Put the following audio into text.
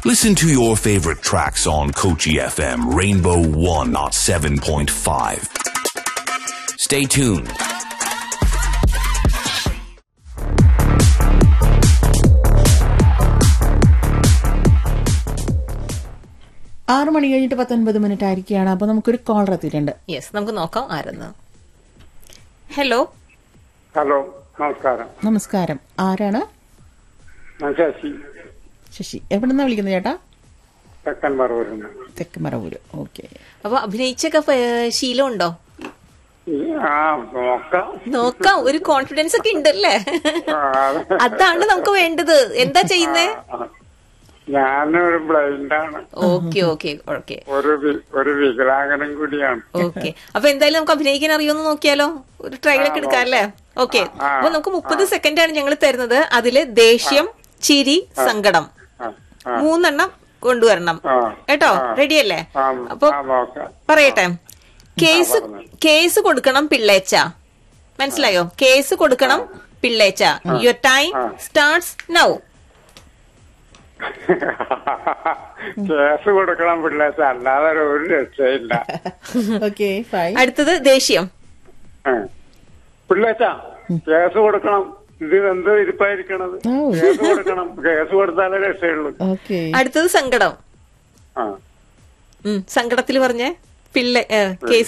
Listen to your favorite tracks on Kochi FM Rainbow 107.5. Stay tuned. ആറ് മണി കഴിഞ്ഞിട്ട് 19 ആയിരിക്കുകയാണ്. അപ്പൊ നമുക്കൊരു കോളർ എത്തിയിട്ടുണ്ട്. യെസ്, നമുക്ക് നോക്കാം ആരെന്ന്. ഹലോ. ഹലോ, നമസ്കാരം. നമസ്കാരം. ആരാണ്? ശശി. ശശി. എവിടെന്നാ വിളിക്കുന്നത് ചേട്ടാ? തെക്കൻ മറവൂരിന്ന്. തെക്ക് മറവൂര്. ഓക്കെ. അപ്പൊ അഭിനയിച്ചൊക്കെ ശീലമുണ്ടോ? നോക്കാം. ഒരു കോൺഫിഡൻസ് ഒക്കെ ഉണ്ടല്ലേ? അതാണ് നമുക്ക് വേണ്ടത്. എന്താ ചെയ്യുന്നേ? ഞാനൊരു ബ്ലൈൻഡാണ്. Okay okay okay. ഒരു വികലാംഗനും കൂടിയാണ്. ഓക്കെ. അപ്പൊ എന്തായാലും നമുക്ക് അഭിനയിക്കാൻ അറിയുമെന്ന് നോക്കിയാലോ? ഒരു ട്രയലൊക്കെ എടുക്കാം അല്ലേ? ഓക്കെ. അപ്പൊ നമുക്ക് 30 സെക്കൻഡാണ് ഞങ്ങൾ തരുന്നത്. അതില് ദേഷ്യം, ചിരി, സങ്കടം 3 കൊണ്ടുവരണം കേട്ടോ. റെഡിയല്ലേ? അപ്പൊ പറയട്ടെ. കേസ് കൊടുക്കണം പിള്ളേച്ച. മനസ്സിലായോ? കേസ് കൊടുക്കണം പിള്ളേച്ച. Your time starts now. Case കൊടുക്കണം പിള്ളേച്ച, അല്ലാതെ ഒരു രക്ഷയില്ല. അടുത്തത് ദേഷ്യം. പിള്ളേച്ച കേസ് കൊടുക്കണം. ഇത് എന്ത് ഇരിപ്പായിരിക്കണത്? കേസ് കൊടുക്കണം. കേസ് കൊടുത്താലേ രക്ഷയുള്ളൂ. അടുത്തത് സങ്കടം. സങ്കടത്തിൽ പറഞ്ഞേ കേസ്